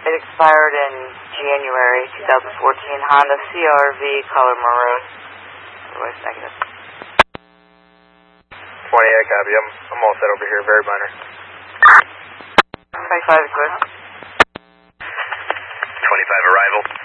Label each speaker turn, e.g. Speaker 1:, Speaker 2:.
Speaker 1: It expired in January 2014. Honda CRV, color maroon. Otherwise negative.
Speaker 2: 28, copy. I'm all set over here. Very minor.
Speaker 1: 25 is good.
Speaker 2: 25 arrival.